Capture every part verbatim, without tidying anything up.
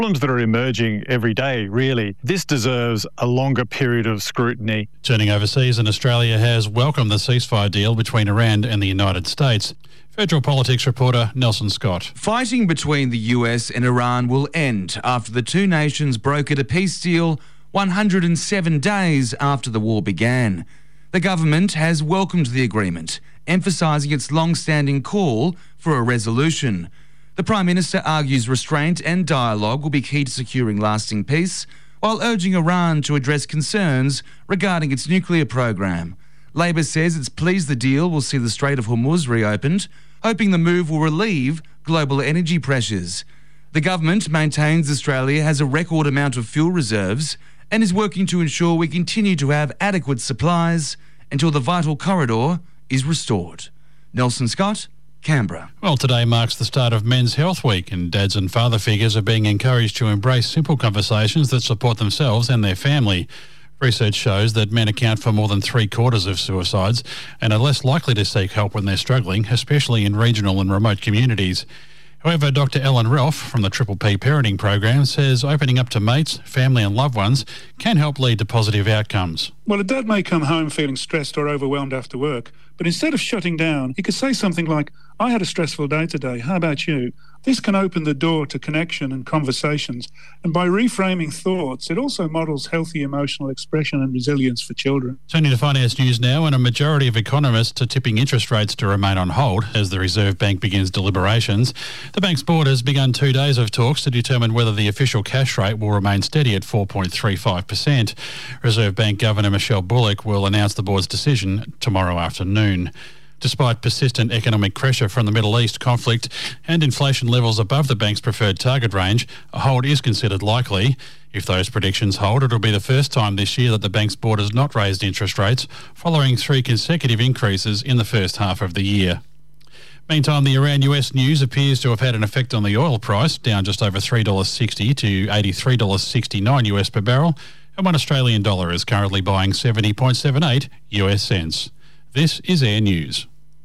Problems that are emerging every day, really. This deserves a longer period of scrutiny. Turning overseas, and Australia has welcomed the ceasefire deal between Iran and the United States. Federal politics reporter Nelson Scott. Fighting between the U S and Iran will end after the two nations brokered a peace deal one hundred seven days after the war began. The government has welcomed the agreement, emphasising its long-standing call for a resolution. The Prime Minister argues restraint and dialogue will be key to securing lasting peace, while urging Iran to address concerns regarding its nuclear program. Labor says it's pleased the deal will see the Strait of Hormuz reopened, hoping the move will relieve global energy pressures. The government maintains Australia has a record amount of fuel reserves and is working to ensure we continue to have adequate supplies until the vital corridor is restored. Nelson Scott, Canberra. Well, today marks the start of Men's Health Week, and dads and father figures are being encouraged to embrace simple conversations that support themselves and their family. Research shows that men account for more than three quarters of suicides and are less likely to seek help when they're struggling, especially in regional and remote communities. However, Doctor Ellen Ralph from the Triple P Parenting Program says opening up to mates, family and loved ones can help lead to positive outcomes. Well, a dad may come home feeling stressed or overwhelmed after work, but instead of shutting down, he could say something like, "I had a stressful day today, how about you?" This can open the door to connection and conversations, and by reframing thoughts, it also models healthy emotional expression and resilience for children. Turning to finance news now, and a majority of economists are tipping interest rates to remain on hold as the Reserve Bank begins deliberations. The bank's board has begun two days of talks to determine whether the official cash rate will remain steady at four point three five percent. Reserve Bank Governor Michelle Bullock will announce the board's decision tomorrow afternoon. Despite persistent economic pressure from the Middle East conflict and inflation levels above the bank's preferred target range, a hold is considered likely. If those predictions hold, it will be the first time this year that the bank's board has not raised interest rates, following three consecutive increases in the first half of the year. Meantime, the Iran-U S news appears to have had an effect on the oil price, down just over three dollars sixty to eighty-three dollars sixty-nine U S per barrel, and one Australian dollar is currently buying seventy point seven eight U S cents. This is Air News.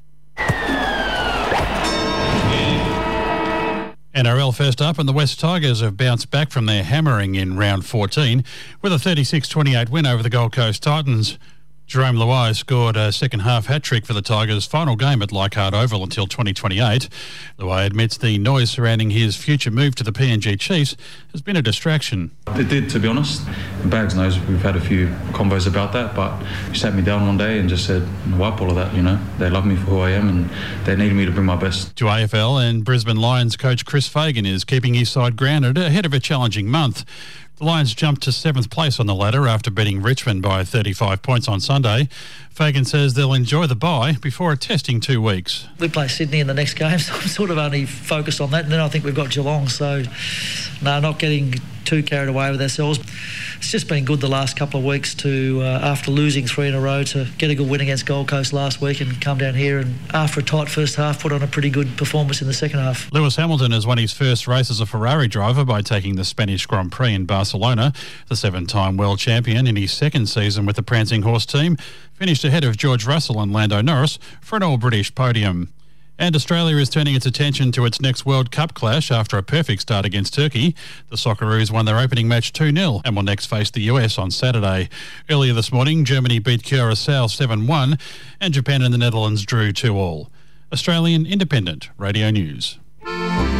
N R L first up, and the West Tigers have bounced back from their hammering in round fourteen with a thirty-six twenty-eight win over the Gold Coast Titans. Jerome Luai scored a second-half hat-trick for the Tigers' final game at Leichhardt Oval until twenty twenty-eight. Luai admits the noise surrounding his future move to the P N G Chiefs has been a distraction. It did, to be honest. Bags knows we've had a few combos about that, but he sat me down one day and just said, wipe all of that, you know. They love me for who I am and they need me to bring my best. To A F L, and Brisbane Lions coach Chris Fagan is keeping his side grounded ahead of a challenging month. The Lions jumped to seventh place on the ladder after beating Richmond by thirty-five points on Sunday. Fagan says they'll enjoy the bye before a testing two weeks. We play Sydney in the next game, so I'm sort of only focused on that. And then I think we've got Geelong, so no, not getting too carried away with ourselves. It's just been good the last couple of weeks to, uh, after losing three in a row, to get a good win against Gold Coast last week and come down here and, after a tight first half, put on a pretty good performance in the second half. Lewis Hamilton has won his first race as a Ferrari driver by taking the Spanish Grand Prix in Barcelona. The seven-time world champion in his second season with the prancing horse team finished ahead of George Russell and Lando Norris for an all-British podium. And Australia is turning its attention to its next World Cup clash after a perfect start against Turkey. The Socceroos won their opening match two nil and will next face the U S on Saturday. Earlier this morning, Germany beat Curaçao seven one and Japan and the Netherlands drew two all. Australian Independent Radio News.